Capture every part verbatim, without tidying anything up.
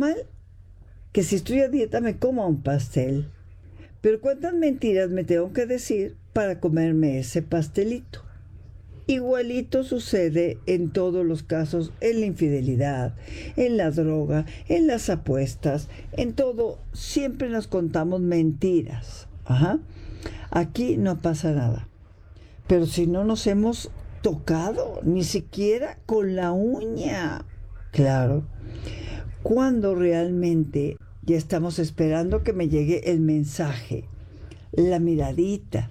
mal que si estoy a dieta me coma un pastel. Pero ¿cuántas mentiras me tengo que decir para comerme ese pastelito? Igualito sucede en todos los casos, en la infidelidad, en la droga, en las apuestas, en todo. Siempre nos contamos mentiras. Ajá. Aquí no pasa nada. Pero si no nos hemos tocado, ni siquiera con la uña. Claro. Cuando realmente ya estamos esperando que me llegue el mensaje, la miradita,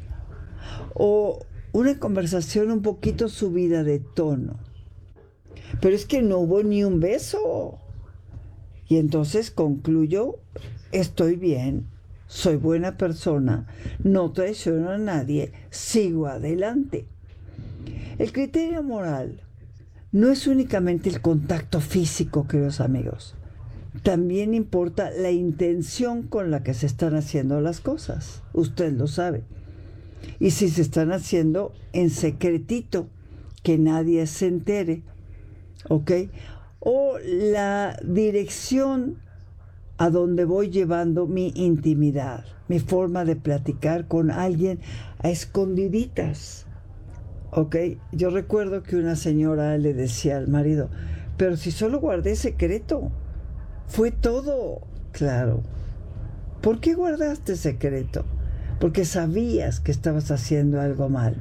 o una conversación un poquito subida de tono. Pero es que no hubo ni un beso. Y entonces concluyo, estoy bien, soy buena persona, no traiciono a nadie, sigo adelante. El criterio moral no es únicamente el contacto físico, queridos amigos. También importa la intención con la que se están haciendo las cosas. Usted lo sabe. Y si se están haciendo en secretito, que nadie se entere, ¿ok? O la dirección a donde voy llevando mi intimidad, mi forma de platicar con alguien a escondiditas, ¿ok? Yo recuerdo que una señora le decía al marido, pero si solo guardé secreto, fue todo. Claro. ¿Por qué guardaste secreto? Porque sabías que estabas haciendo algo mal.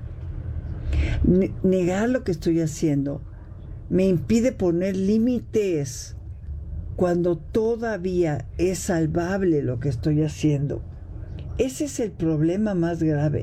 Negar lo que estoy haciendo me impide poner límites cuando todavía es salvable lo que estoy haciendo. Ese es el problema más grave.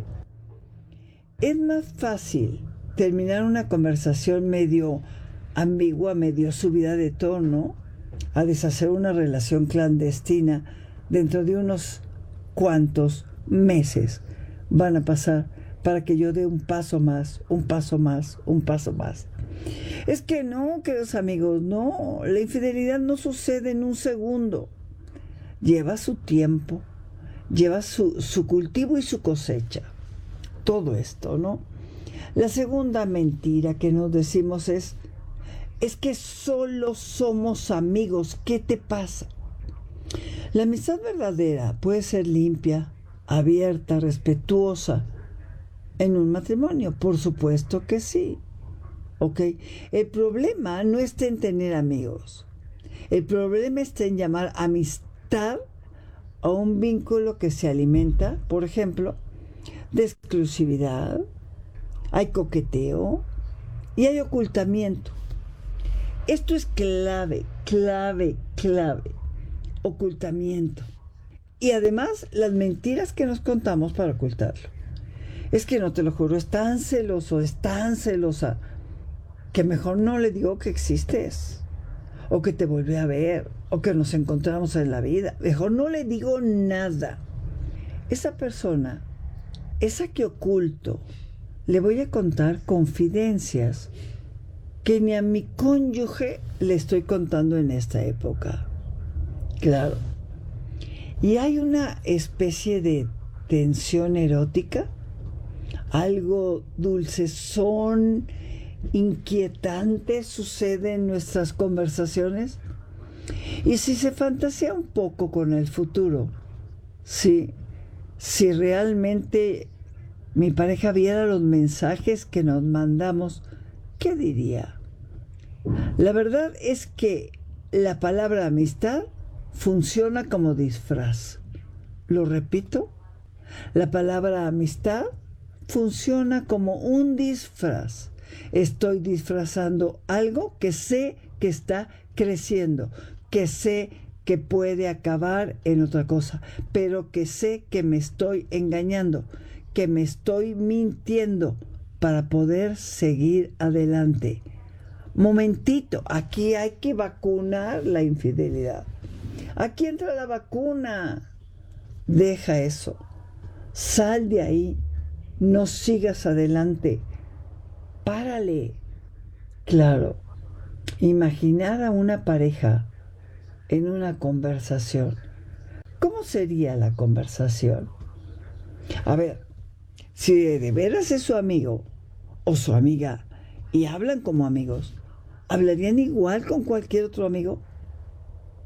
Es más fácil terminar una conversación medio ambigua, medio subida de tono, a deshacer una relación clandestina dentro de unos cuantos meses van a pasar para que yo dé un paso más, un paso más, un paso más. Es que no, queridos amigos, no, la infidelidad no sucede en un segundo. Lleva su tiempo, lleva su, su cultivo y su cosecha. Todo esto, ¿no? La segunda mentira que nos decimos es, es que solo somos amigos, ¿qué te pasa? La amistad verdadera puede ser limpia, abierta, respetuosa. En un matrimonio, por supuesto que sí. ¿Ok? El problema no está en tener amigos. El problema está en llamar amistad a un vínculo que se alimenta, por ejemplo, de exclusividad, hay coqueteo y hay ocultamiento. Esto es clave, clave, clave. Ocultamiento. Y además, las mentiras que nos contamos para ocultarlo. Es que no te lo juro, es tan celoso, es tan celosa, que mejor no le digo que existes, o que te volví a ver, o que nos encontramos en la vida. Mejor no le digo nada. Esa persona, esa que oculto, le voy a contar confidencias que ni a mi cónyuge le estoy contando en esta época. Claro. Y hay una especie de tensión erótica, algo dulcezón, inquietante sucede en nuestras conversaciones. Y si se fantasea un poco con el futuro, si, si realmente mi pareja viera los mensajes que nos mandamos, ¿qué diría? La verdad es que la palabra amistad funciona como disfraz. Lo repito, la palabra amistad funciona como un disfraz. Estoy disfrazando algo que sé que está creciendo, que sé que puede acabar en otra cosa, pero que sé que me estoy engañando, que me estoy mintiendo para poder seguir adelante. Momentito, aquí hay que vacunar la infidelidad. Aquí entra la vacuna. Deja eso. Sal de ahí. No sigas adelante. Párale. Claro, imaginar a una pareja en una conversación. ¿Cómo sería la conversación? A ver, si de veras es su amigo o su amiga y hablan como amigos, ¿hablarían igual con cualquier otro amigo?